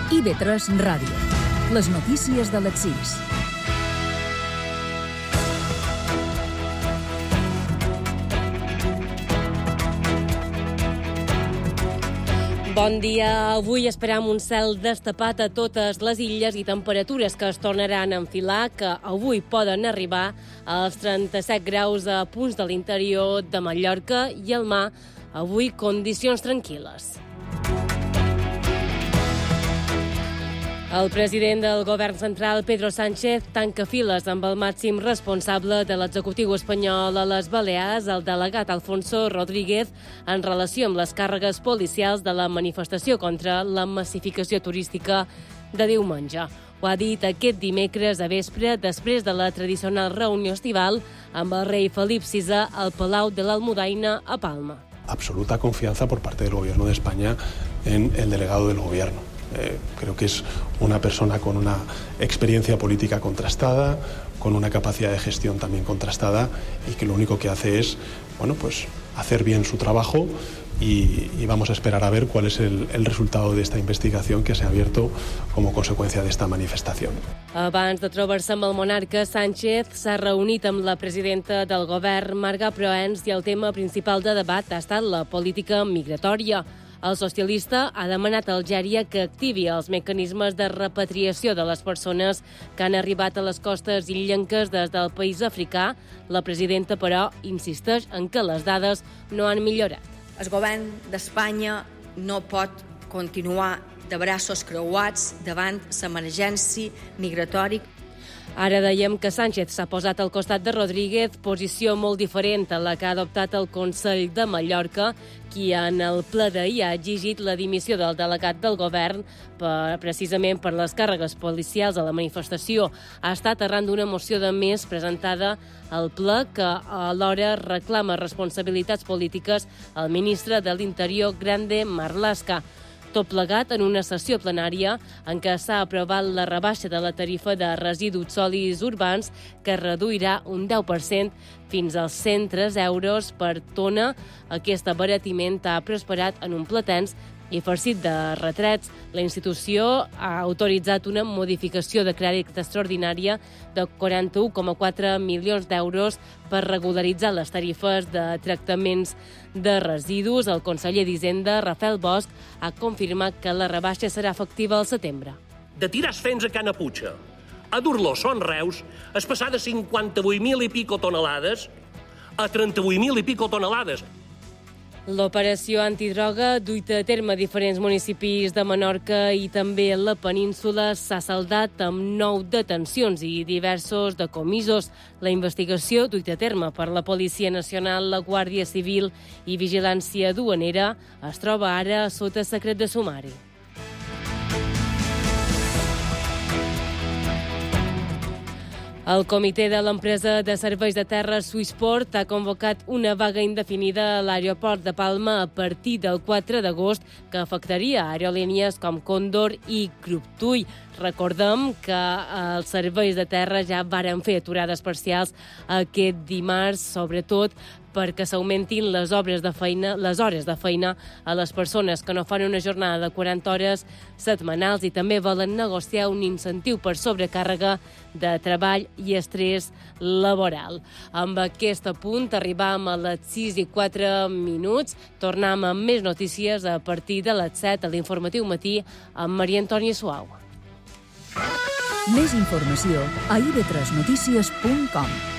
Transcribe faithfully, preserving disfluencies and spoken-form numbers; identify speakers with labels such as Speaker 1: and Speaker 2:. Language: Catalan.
Speaker 1: I V tres Ràdio. Les notícies de les sis.
Speaker 2: Bon dia. Avui esperam un cel destapat a totes les illes i temperatures que es tornaran a enfilar, que avui poden arribar als trenta-set graus a punts de l'interior de Mallorca i al mar, avui condicions tranquil·les. El president del govern central, Pedro Sánchez, tanca files amb el màxim responsable de l'executiu espanyol a les Balears, el delegat Alfonso Rodríguez, en relació amb les càrregues policials de la manifestació contra la massificació turística de diumenge. Ho ha dit aquest dimecres a vespre, després de la tradicional reunió estival amb el rei Felip sisè al Palau de l'Almudaina a Palma.
Speaker 3: Absoluta confianza por parte del Gobierno de España en el delegado del Gobierno. Eh, creo que es una persona con una experiencia política contrastada, con una capacidad de gestión también contrastada y que lo único que hace es, bueno, pues hacer bien su trabajo y, y vamos a esperar a ver cuál es el, el resultado de esta investigación que se ha abierto como consecuencia de esta manifestación.
Speaker 2: Abans de trobar-se amb el monarca, Sánchez s'ha reunit amb la presidenta del govern, Marga Proens, i el tema principal de debat ha estat la política migratòria. El socialista ha demanat a Algèria que activi els mecanismes de repatriació de les persones que han arribat a les costes illenques des del país africà. La presidenta, però, insisteix en que les dades no han millorat.
Speaker 4: El govern d'Espanya no pot continuar de braços creuats davant l'emergència migratòria.
Speaker 2: Ara dèiem que Sánchez s'ha posat al costat de Rodríguez, posició molt diferent a la que ha adoptat el Consell de Mallorca, qui en el ple d'ahir ha exigit la dimissió del delegat del govern per, precisament per les càrregues policials a la manifestació. Ha estat arran d'una moció de més presentada al ple que alhora reclama responsabilitats polítiques al ministre de l'Interior, Grande Marlaska. Tot plegat en una sessió plenària en què s'ha aprovat la rebaixa de la tarifa de residus sòlids urbans que reduirà un deu per cent fins als cent tres euros per tona. Aquest abaratiment ha prosperat en un ple tens i farcit de retrets. La institució ha autoritzat una modificació de crèdit extraordinària de quaranta-u coma quatre milions d'euros per regularitzar les tarifes de tractaments de residus. El conseller d'Hisenda, Rafael Bosch, ha confirmat que la rebaixa serà efectiva al setembre.
Speaker 5: De tirar fens a Cana Puig a dur-los Son Reus es passar de cinquanta-vuit mil i pico tonelades a trenta-vuit mil i pico tonelades.
Speaker 2: L'operació antidroga, duita a terme a diferents municipis de Menorca i també la península, s'ha saldat amb nou detencions i diversos decomisos. La investigació, duita a terme per la Policia Nacional, la Guàrdia Civil i Vigilància Duanera, es troba ara sota secret de sumari. El comitè de l'empresa de serveis de terra Swissport ha convocat una vaga indefinida a l'aeroport de Palma a partir del quatre d'agost que afectaria aerolínies com Còndor i Grup TUI. Recordem que els serveis de terra ja varen fer aturades parcials aquest dimarts, sobretot perquè s'augmentin les obres de feina, les hores de feina a les persones que no fan una jornada de quaranta hores setmanals i també volen negociar un incentiu per sobrecàrrega de treball i estrès laboral. Amb aquest punt arribam a les sis i quatre minuts. Tornem amb més notícies a partir de les set a l'Informatiu Matí amb Maria Antònia Suau.
Speaker 1: Més informació a i ve tres notícies punt com.